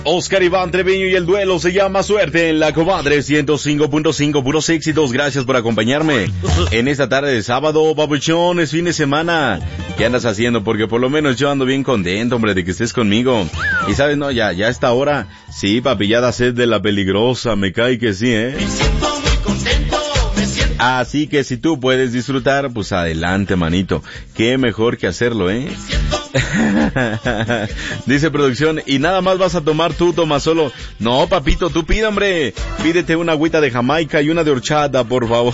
Oscar Iván Treviño y el duelo se llama Suerte en la Comadre 105.5, puros éxitos. Gracias por acompañarme en esta tarde de sábado, babuchón, es fin de semana. ¿Qué andas haciendo? Porque por lo menos yo ando bien contento, hombre, de que estés conmigo. Y sabes, no, ya esta hora, sí, papi, ya da sed de la peligrosa, me cae que sí, Me siento muy contento, Así que si tú puedes disfrutar, pues adelante, manito. Qué mejor que hacerlo, ¿eh? Dice producción, y nada más vas a tomar tú, toma solo. No, papito, tú pide, hombre. Pídete una agüita de Jamaica y una de horchata, por favor.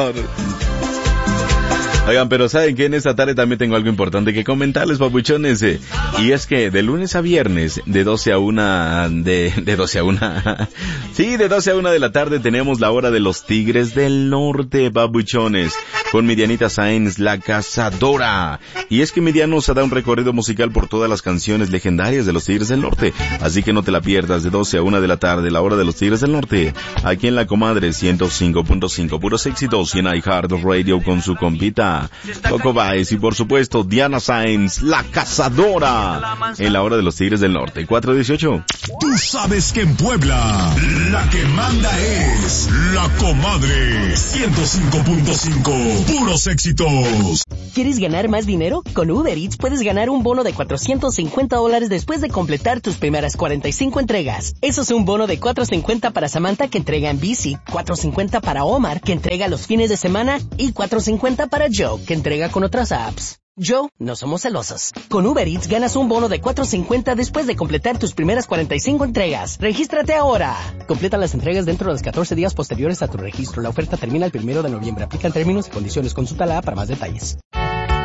Oigan, pero ¿saben qué? En esta tarde también tengo algo importante que comentarles, papuchones. Y es que de lunes a viernes, de 12 a 1, de 12 a 1. Sí, de 12 a 1 de la tarde tenemos la hora de los Tigres del Norte, papuchones. Con Midianita Sáenz, la cazadora. Y es que Midian nos da un recorrido musical por todas las canciones legendarias de los Tigres del Norte. Así que no te la pierdas, de 12 a 1 de la tarde, la hora de los Tigres del Norte. Aquí en la Comadre 105.5, puros éxitos, y en iHeartRadio con su compita Coco Baez y por supuesto Diana Sáenz, la cazadora, en la hora de los Tigres del Norte. 4:18. Tú sabes que en Puebla la que manda es la Comadre 105.5, puros éxitos. ¿Quieres ganar más dinero? Con Uber Eats puedes ganar un bono de $450 después de completar tus primeras 45 entregas. Eso es un bono de $450 para Samantha, que entrega en bici, $450 para Omar, que entrega los fines de semana, y $450 para Joe, que entrega con otras apps. Joe, no somos celosos. Con Uber Eats ganas un bono de $450 después de completar tus primeras 45 entregas. ¡Regístrate ahora! Completa las entregas dentro de los 14 días posteriores a tu registro. La oferta termina el 1 de noviembre. Aplican términos y condiciones. Consulta la app para más detalles.